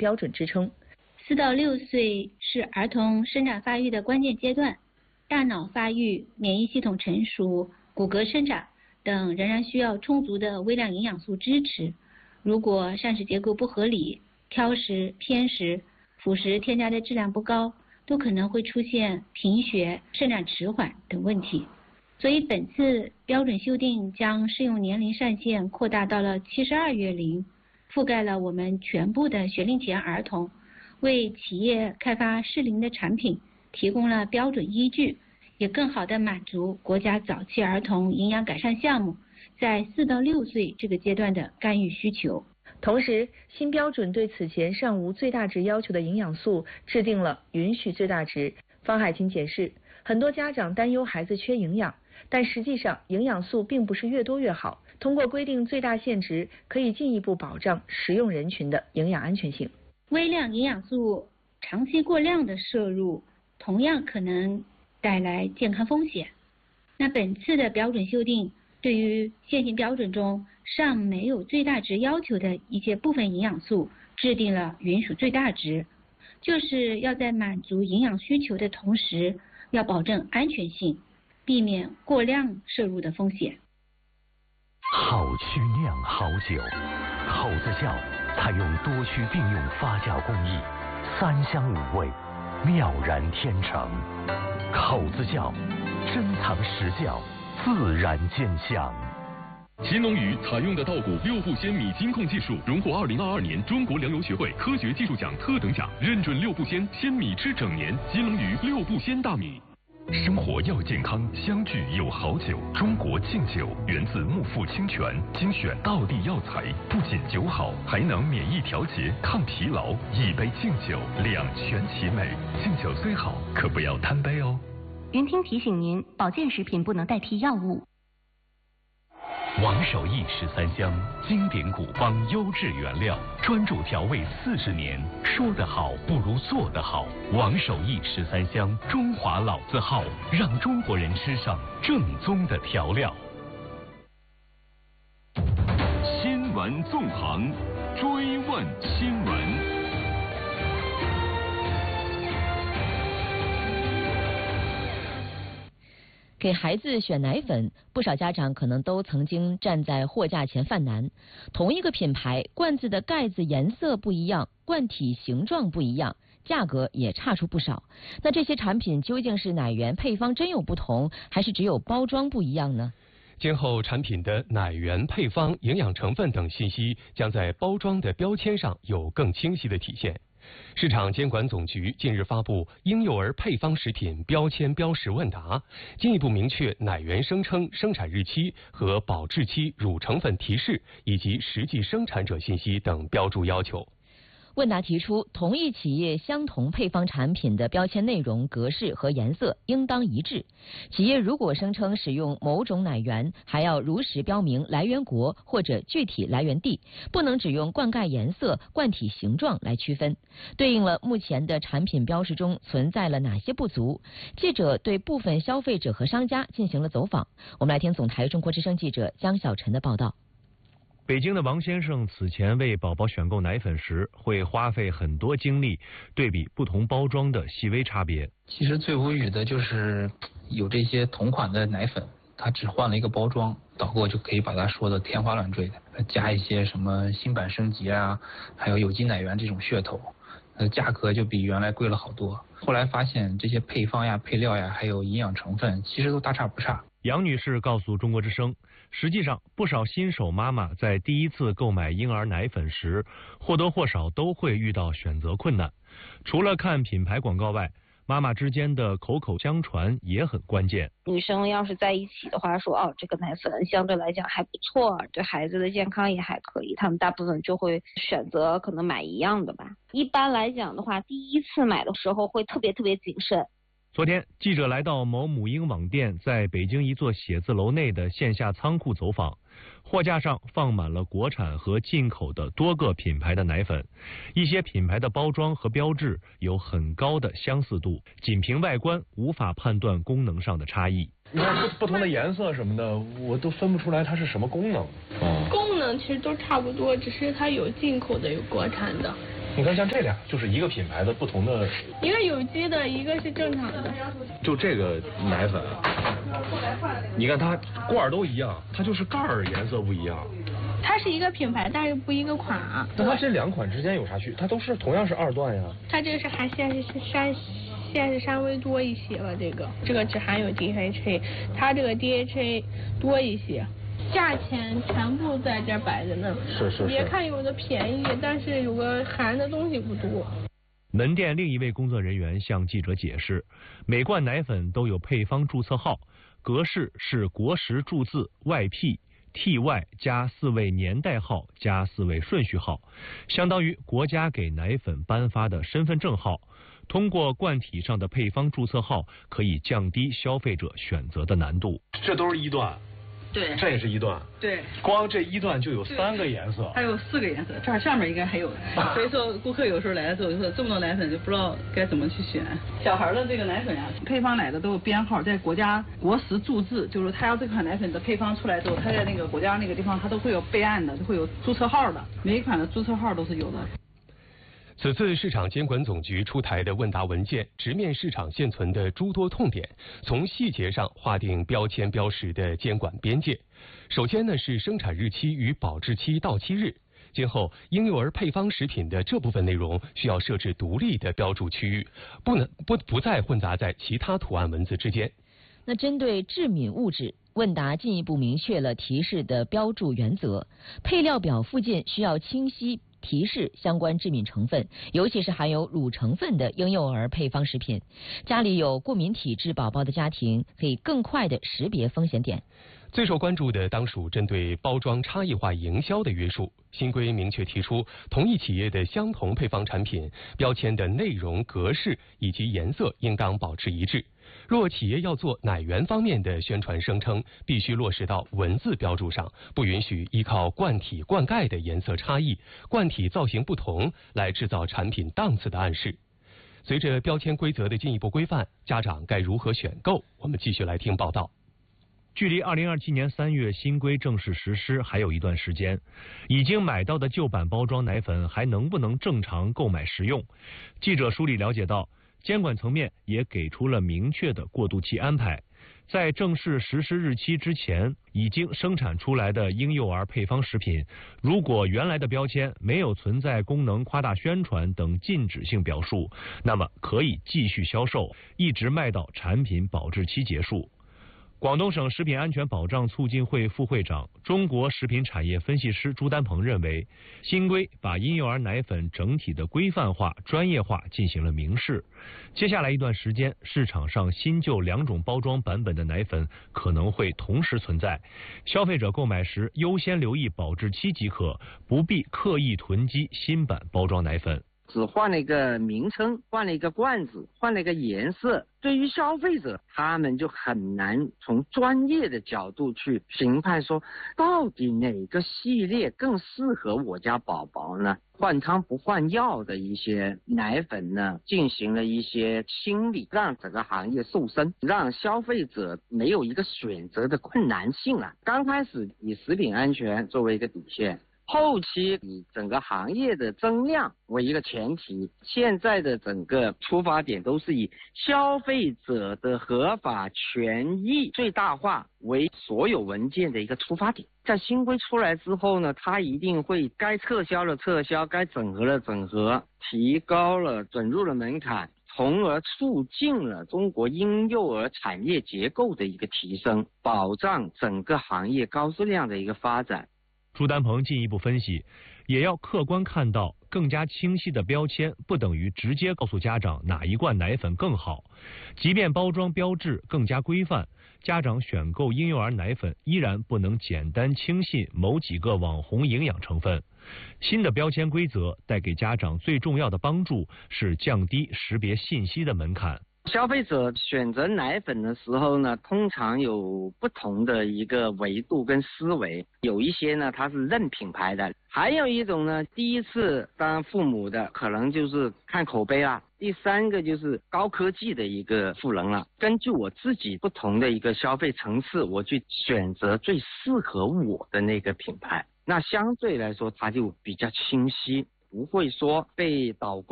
标准支撑。 4到6岁是儿童生长发育的关键阶段，大脑发育、免疫系统成熟、骨骼生长等仍然需要充足的微量营养素支持。如果膳食结构不合理、挑食、偏食、辅食添加的质量不高，都可能会出现贫血、生长迟缓等问题。所以本次标准修订将适用年龄上限扩大到了72月龄，覆盖了我们全部的学龄前儿童，为企业开发适龄的产品提供了标准依据，也更好地满足国家早期儿童营养改善项目在4到6岁这个阶段的干预需求。 同时，新标准对此前尚无最大值要求的营养素制定了允许最大值。方海清解释，很多家长担忧孩子缺营养，但实际上营养素并不是越多越好。通过规定最大限值，可以进一步保障食用人群的营养安全性。 微量营养素长期过量的摄入，同样可能带来健康风险。那本次的标准修订，对于现行标准中尚没有最大值要求的一些部分营养素制定了允许最大值，就是要在满足营养需求的同时，要保证安全性，避免过量摄入的风险。 好曲酿好酒，口子窖采用多区并用发酵工艺，3香5味，妙然天成。口子窖珍藏实窖，自然见香。 秦龙鱼采用的稻谷6步鲜米金控技术，荣获2022年中国粮油学会科学技术奖特等奖，认准6步鲜，鲜米吃整年。金龙鱼6步鲜大米。 生活要健康，相聚有好酒。中国敬酒源自木富清泉，精选道地药材，不仅酒好，还能免疫调节、抗疲劳。一杯敬酒，两全其美。敬酒虽好，可不要贪杯哦。 云听提醒您，保健食品不能代替药物。 王守义13香，经典古方优质原料，专注调味40年。说得好不如做得好。王守义13香，中华老字号，让中国人吃上正宗的调料。 新闻纵横，追问新闻。 给孩子选奶粉，不少家长可能都曾经站在货架前犯难。同一个品牌，罐子的盖子颜色不一样，罐体形状不一样，价格也差出不少。那这些产品究竟是奶源配方真有不同，还是只有包装不一样呢？ 今后产品的奶源、配方、营养成分等信息将在包装的标签上有更清晰的体现。市场监管总局近日发布婴幼儿配方食品标签标识问答，进一步明确奶源声称、生产日期和保质期、乳成分提示以及实际生产者信息等标注要求。 问答提出，同一企业相同配方产品的标签内容、格式和颜色应当一致。企业如果声称使用某种奶源，还要如实标明来源国或者具体来源地，不能只用罐盖颜色、罐体形状来区分。对应了目前的产品标识中存在了哪些不足？记者对部分消费者和商家进行了走访。我们来听总台中国之声记者江小晨的报道。 北京的王先生此前为宝宝选购奶粉时，会花费很多精力对比不同包装的细微差别。 其实最无语的就是有这些同款的奶粉，它只换了一个包装，导购就可以把它说的天花乱坠的，加一些什么新版升级啊，还有有机奶源这种噱头，价格就比原来贵了好多。后来发现这些配方呀、配料呀，还有营养成分，其实都大差不差。 杨女士告诉中国之声，实际上不少新手妈妈在第一次购买婴儿奶粉时，或多或少都会遇到选择困难。除了看品牌广告外，妈妈之间的口口相传也很关键。 女生要是在一起的话，说这个奶粉相对来讲还不错，对孩子的健康也还可以，他们大部分就会选择可能买一样的吧。一般来讲的话，第一次买的时候会特别谨慎。 昨天，记者来到某母婴网店在北京一座写字楼内的线下仓库走访，货架上放满了国产和进口的多个品牌的奶粉，一些品牌的包装和标志有很高的相似度，仅凭外观无法判断功能上的差异。 你看不同的颜色什么的，我都分不出来它是什么功能。 功能其实都差不多，只是它有进口的，有国产的。 你看像这俩就是一个品牌的不同的， 一个有机的，一个是正常的。 就这个奶粉，你看它罐儿都一样，它就是盖儿颜色不一样。 它是一个品牌，但是不一个款啊。 那它这两款之间有啥区别？它都是同样是2段呀。 它这个是含线是稍微多一些吧，这个只含有 DHA， 它这个 DHA 多一些。价钱全部在这摆着呢， 是。 别看有的便宜，但是有个含的东西不多。 门店另一位工作人员向记者解释，每罐奶粉都有配方注册号，格式是国时注字外 P。TY 加4位年代号加4位顺序号，相当于国家给奶粉颁发的身份证号。通过罐体上的配方注册号，可以降低消费者选择的难度。 这都是1段。 对， 这也是1段。 对， 光这1段就有3个颜色， 还有4个颜色，这儿上面应该还有。所以说，顾客有时候来的时候就说这么多奶粉就不知道该怎么去选。小孩的这个奶粉啊，配方奶的都有编号，在国时注字，就是他要这款奶粉的配方出来之后，他在那个国家那个地方，他都会有备案的，都会有注册号的，每一款的注册号都是有的。 此次市场监管总局出台的问答文件，直面市场现存的诸多痛点，从细节上划定标签标识的监管边界。首先呢是生产日期与保质期到期日，今后婴幼儿配方食品的这部分内容需要设置独立的标注区域，不再混杂在其他图案文字之间。 那针对致敏物质，问答进一步明确了提示的标注原则，配料表附近需要清晰提示相关致敏成分，尤其是含有乳成分的婴幼儿配方食品。家里有过敏体质宝宝的家庭，可以更快地识别风险点。 最受关注的当属针对包装差异化营销的约束。新规明确提出，同一企业的相同配方产品，标签的内容、格式以及颜色应当保持一致。若企业要做奶源方面的宣传声称，必须落实到文字标注上，不允许依靠罐体、罐盖的颜色差异、罐体造型不同来制造产品档次的暗示。随着标签规则的进一步规范，家长该如何选购？我们继续来听报道。 距离2027年3月新规正式实施还有一段时间，已经买到的旧版包装奶粉还能不能正常购买食用？记者梳理了解到，监管层面也给出了明确的过渡期安排。在正式实施日期之前，已经生产出来的婴幼儿配方食品，如果原来的标签没有存在功能夸大宣传等禁止性表述，那么可以继续销售，一直卖到产品保质期结束。广东省食品安全保障促进会副会长、中国食品产业分析师朱丹鹏认为，新规把婴幼儿奶粉整体的规范化、专业化进行了明示。接下来一段时间，市场上新旧2种包装版本的奶粉可能会同时存在，消费者购买时优先留意保质期即可，不必刻意囤积新版包装奶粉。 只换了一个名称，换了一个罐子，换了一个颜色，对于消费者他们就很难从专业的角度去评判说到底哪个系列更适合我家宝宝呢？换汤不换药的一些奶粉呢，进行了一些清理，让整个行业瘦身，让消费者没有一个选择的困难性了。刚开始以食品安全作为一个底线，后期以整个行业的增量为一个前提，现在的整个出发点都是以消费者的合法权益最大化为所有文件的一个出发点。在新规出来之后呢，它一定会该撤销的撤销，该整合的整合，提高了准入的门槛，从而促进了中国婴幼儿产业结构的一个提升，保障整个行业高质量的一个发展。 朱丹鹏进一步分析，也要客观看到，更加清晰的标签不等于直接告诉家长哪一罐奶粉更好。即便包装标志更加规范，家长选购婴幼儿奶粉依然不能简单轻信某几个网红营养成分。新的标签规则带给家长最重要的帮助是降低识别信息的门槛。 消费者选择奶粉的时候呢，通常有不同的一个维度跟思维，有一些呢它是认品牌的，还有一种呢第一次当父母的可能就是看口碑啦，第三个就是高科技的一个赋能了。根据我自己不同的一个消费层次，我去选择最适合我的那个品牌，那相对来说它就比较清晰。 不会说被导购